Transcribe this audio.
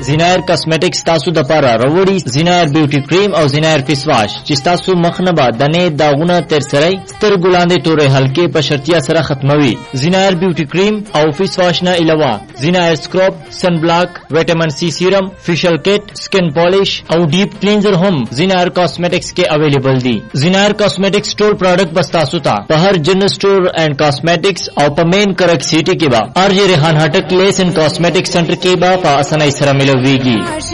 زینایر کاسمیټکس تاسو د پاره راوړي زینایر بیوټي کریم او زینایر فیس واش چې تاسو مخ نه با دنه داغونه تر سره سترګو لاندې تورې حلقې په شرطیا سره ختموي. زینایر بیوټي کریم او فیس واش نه علاوه زینایر سکرب، سن بلاک، وټامین سی سیرم، فیشل کټ، سکن پالیش او ډیپ کلینزر هم زینایر کاسمیټکس کې اویلیبل دي. زینایر کاسمیټکس ټول پروډکټ بس تاسو ته په هر جنرل سٹور اینڈ کاسمیټکس او په مین کرک سیټي کې با ارجی ریحان هټک لیس اینڈ کاسمیټکس سنټر کې با په اسانۍ سره ملويږي.